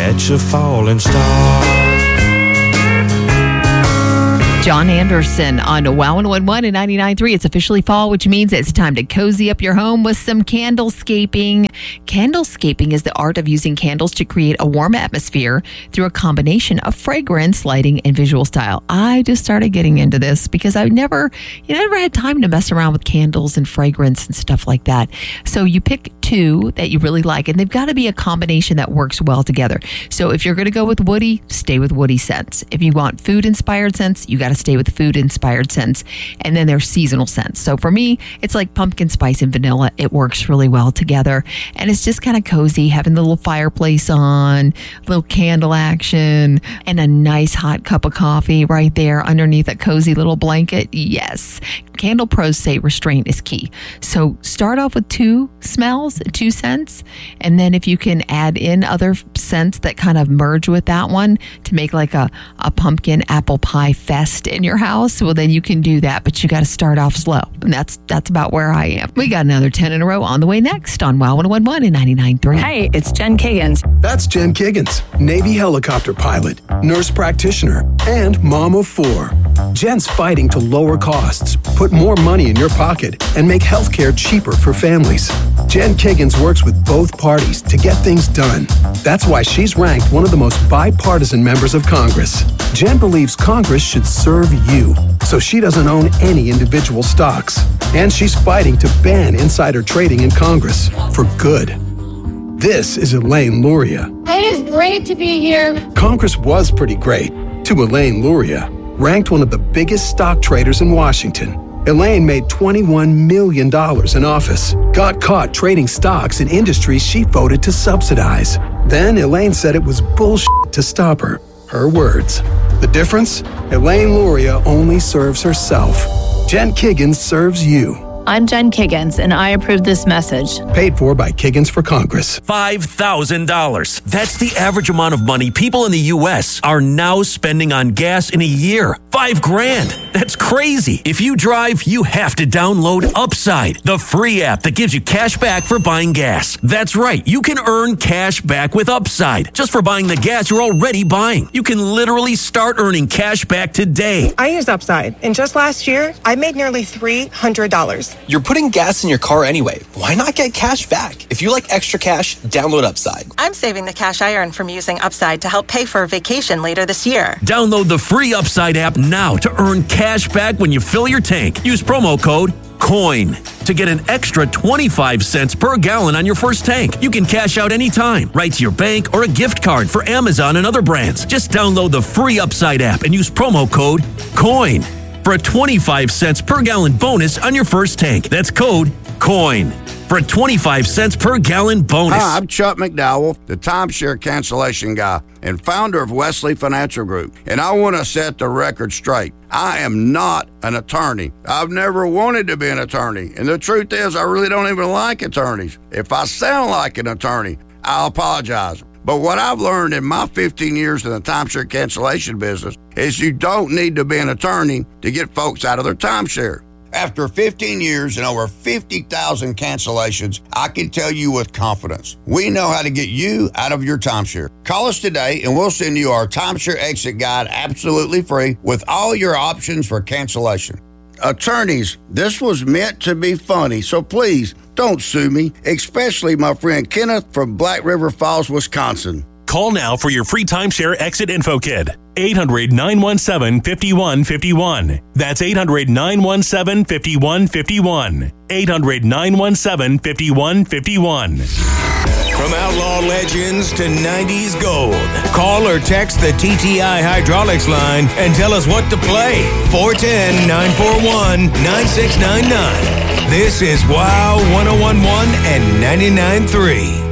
catch a falling star. John Anderson on Wow 111 and 99.3. It's officially fall, which means it's time to cozy up your home with some candlescaping. Candlescaping is the art of using candles to create a warm atmosphere through a combination of fragrance, lighting, and visual style. I just started getting into this because I never had time to mess around with candles and fragrance and stuff like that. So you pick two that you really like, and they've got to be a combination that works well together. So if you're going to go with woody, stay with woody scents. If you want food-inspired scents, you got to stay with food-inspired scents. And then there's seasonal scents. So for me, it's like pumpkin spice and vanilla. It works really well together. And it's just kind of cozy, having the little fireplace on, little candle action, and a nice hot cup of coffee right there underneath a cozy little blanket. Yes. Candle pros say restraint is key. So start off with two smells, two scents, and then if you can add in other scents that kind of merge with that one to make like a pumpkin apple pie fest in your house, well, then you can do that, but you got to start off slow. And that's about where I am. We got another 10 in a row on the way next on Wow 111 and 99.3. Hey, it's Jen Kiggins. That's Jen Kiggins, Navy helicopter pilot, nurse practitioner, and mom of four. Jen's fighting to lower costs, put more money in your pocket, and make healthcare cheaper for families. Jen Kiggins works with both parties to get things done. That's why she's ranked one of the most bipartisan members of Congress. Jen believes Congress should serve you, so she doesn't own any individual stocks. And she's fighting to ban insider trading in Congress for good. This is Elaine Luria. It is great to be here. Congress was pretty great to Elaine Luria, ranked one of the biggest stock traders in Washington. Elaine made $21 million in office, got caught trading stocks in industries she voted to subsidize. Then Elaine said it was bullshit to stop her. Her words. The difference? Elaine Luria only serves herself. Jen Kiggins serves you. I'm Jen Kiggins, and I approve this message. Paid for by Kiggins for Congress. $5,000. That's the average amount of money people in the U.S. are now spending on gas in a year. $5,000. That's crazy. If you drive, you have to download Upside, the free app that gives you cash back for buying gas. That's right. You can earn cash back with Upside just for buying the gas you're already buying. You can literally start earning cash back today. I use Upside, and just last year, I made nearly $300. You're putting gas in your car anyway. Why not get cash back? If you like extra cash, download Upside. I'm saving the cash I earn from using Upside to help pay for a vacation later this year. Download the free Upside app now to earn cash back when you fill your tank. Use promo code COIN to get an extra 25 cents per gallon on your first tank. You can cash out anytime, right to your bank or a gift card for Amazon and other brands. Just download the free Upside app and use promo code COIN for a 25 cents per gallon bonus on your first tank. That's code COIN for a 25 cents per gallon bonus. Hi, I'm Chuck McDowell, the timeshare cancellation guy and founder of Wesley Financial Group. And I want to set the record straight. I am not an attorney. I've never wanted to be an attorney. And the truth is, I really don't even like attorneys. If I sound like an attorney, I'll apologize. But what I've learned in my 15 years in the timeshare cancellation business is you don't need to be an attorney to get folks out of their timeshare. After 15 years and over 50,000 cancellations, I can tell you with confidence, we know how to get you out of your timeshare. Call us today and we'll send you our timeshare exit guide absolutely free with all your options for cancellation. Attorneys, this was meant to be funny, so please don't sue me, especially my friend Kenneth from Black River Falls, Wisconsin. Call now for your free timeshare exit info kit. 800-917-5151. That's 800-917-5151. 800-917-5151. From outlaw legends to 90s gold. Call or text the TTI Hydraulics line and tell us what to play. 410-941-9699. This is Wow 101.1 and 99.3.